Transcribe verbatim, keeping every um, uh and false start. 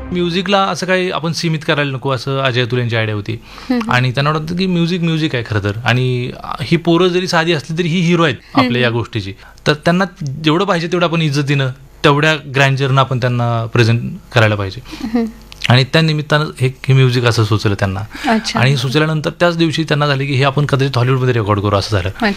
म्युझिकला असं काही आपण सीमित करायला नको, असं अजय अतुल यांची आयडिया होती. आणि त्यांना वाटतं की म्युझिक म्युझिक आहे खरं तर, आणि ही पोरं जरी साधी असली तरी ही हिरो आहेत आपल्या या गोष्टीची, तर त्यांना जेवढं पाहिजे तेवढं आपण इज्जतीनं तेवढ्या ग्रँजरनं आपण त्यांना प्रेझेंट करायला पाहिजे. आणि त्या निमित्तानं हे हे म्युझिक असं सुचलं त्यांना. आणि सुचल्यानंतर त्याच दिवशी त्यांना झालं की हे आपण कदाचित हॉलिवूडमध्ये रेकॉर्ड करू असं झालं.